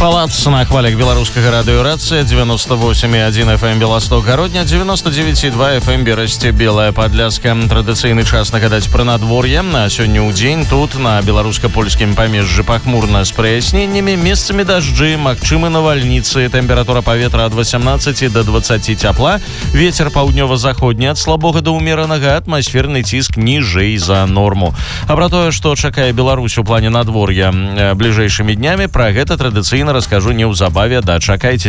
Палац на хвалях беларускага радыёрацыя 98,1 FM Беласток Гародня, 99,2 FM Берасце Белая Падляска. Традыцыйны час нагадаць пра надвор'е. На сёння ў дзень тут на беларуска-польскім памежжы пахмурна з праясненнямі, месцамі дажджы, магчымы навальніцы. Тэмпература паветра ад 18 до 20 цяпла. Вецер паўднёва-заходні ад слабога да ўмеранага, атмасферны ціск ніжэй за норму. А пра тое, што чакае Беларусь у плане надвор'я бліжэйшымі днямі, пра гэта традыцыйна раскажу неўзабаве. Дачакайцеся.